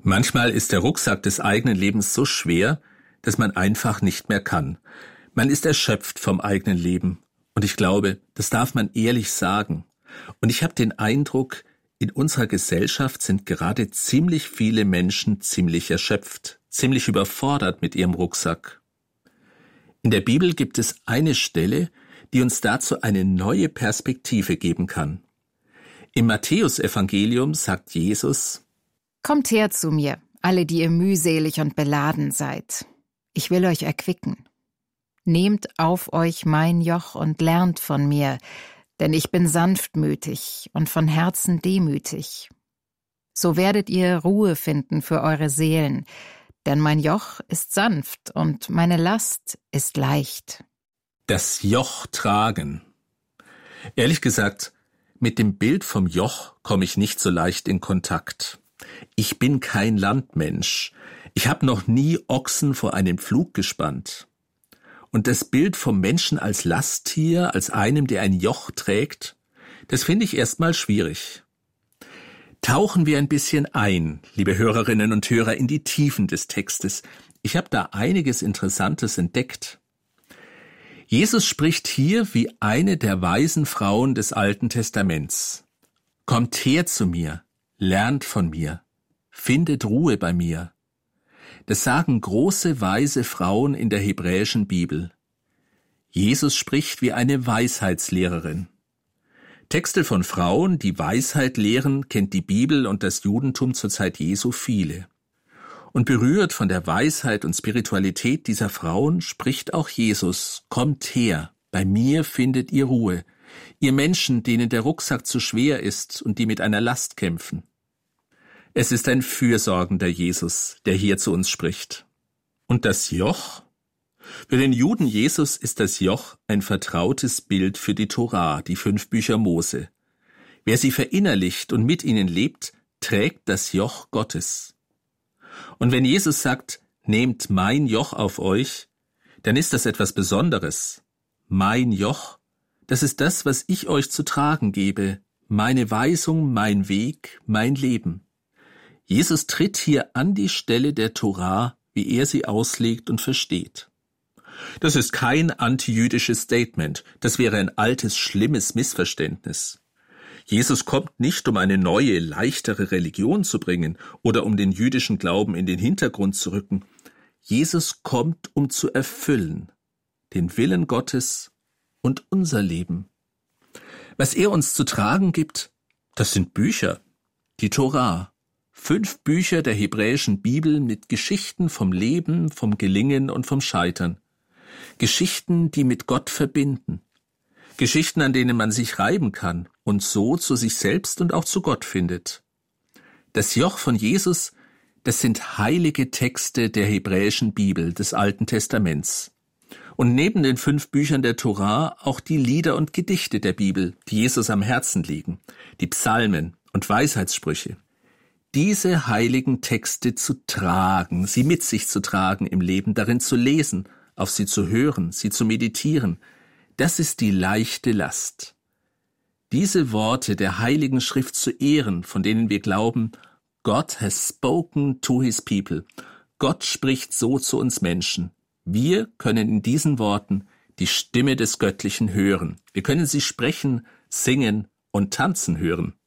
Manchmal ist der Rucksack des eigenen Lebens so schwer, dass man einfach nicht mehr kann. Man ist erschöpft vom eigenen Leben. Und ich glaube, das darf man ehrlich sagen. Und ich habe den Eindruck, in unserer Gesellschaft sind gerade ziemlich viele Menschen ziemlich erschöpft, ziemlich überfordert mit ihrem Rucksack. In der Bibel gibt es eine Stelle, die uns dazu eine neue Perspektive geben kann. Im Matthäusevangelium sagt Jesus: Kommt her zu mir, alle, die ihr mühselig und beladen seid. Ich will euch erquicken. Nehmt auf euch mein Joch und lernt von mir, denn ich bin sanftmütig und von Herzen demütig. So werdet ihr Ruhe finden für eure Seelen, denn mein Joch ist sanft und meine Last ist leicht. Das Joch tragen. Ehrlich gesagt, mit dem Bild vom Joch komme ich nicht so leicht in Kontakt. Ich bin kein Landmensch. Ich habe noch nie Ochsen vor einen Pflug gespannt. Und das Bild vom Menschen als Lasttier, als einem, der ein Joch trägt, das finde ich erstmal schwierig. Tauchen wir ein bisschen ein, liebe Hörerinnen und Hörer, in die Tiefen des Textes. Ich habe da einiges Interessantes entdeckt. Jesus spricht hier wie eine der weisen Frauen des Alten Testaments. Kommt her zu mir, lernt von mir, findet Ruhe bei mir. Das sagen große, weise Frauen in der hebräischen Bibel. Jesus spricht wie eine Weisheitslehrerin. Texte von Frauen, die Weisheit lehren, kennt die Bibel und das Judentum zur Zeit Jesu viele. Und berührt von der Weisheit und Spiritualität dieser Frauen spricht auch Jesus: Kommt her, bei mir findet ihr Ruhe, ihr Menschen, denen der Rucksack zu schwer ist und die mit einer Last kämpfen. Es ist ein fürsorgender Jesus, der hier zu uns spricht. Und das Joch? Für den Juden Jesus ist das Joch ein vertrautes Bild für die Tora, die 5 Bücher Mose. Wer sie verinnerlicht und mit ihnen lebt, trägt das Joch Gottes. Und wenn Jesus sagt, nehmt mein Joch auf euch, dann ist das etwas Besonderes. Mein Joch, das ist das, was ich euch zu tragen gebe, meine Weisung, mein Weg, mein Leben. Jesus tritt hier an die Stelle der Tora, wie er sie auslegt und versteht. Das ist kein antijüdisches Statement, das wäre ein altes, schlimmes Missverständnis. Jesus kommt nicht, um eine neue, leichtere Religion zu bringen oder um den jüdischen Glauben in den Hintergrund zu rücken. Jesus kommt, um zu erfüllen den Willen Gottes und unser Leben. Was er uns zu tragen gibt, das sind Bücher, die Tora. 5 Bücher der hebräischen Bibel mit Geschichten vom Leben, vom Gelingen und vom Scheitern. Geschichten, die mit Gott verbinden. Geschichten, an denen man sich reiben kann und so zu sich selbst und auch zu Gott findet. Das Joch von Jesus, das sind heilige Texte der hebräischen Bibel, des Alten Testaments. Und neben den 5 Büchern der Tora auch die Lieder und Gedichte der Bibel, die Jesus am Herzen liegen, die Psalmen und Weisheitssprüche. Diese heiligen Texte zu tragen, sie mit sich zu tragen im Leben, darin zu lesen, auf sie zu hören, sie zu meditieren, das ist die leichte Last. Diese Worte der Heiligen Schrift zu ehren, von denen wir glauben, God has spoken to his people. Gott spricht so zu uns Menschen. Wir können in diesen Worten die Stimme des Göttlichen hören. Wir können sie sprechen, singen und tanzen hören.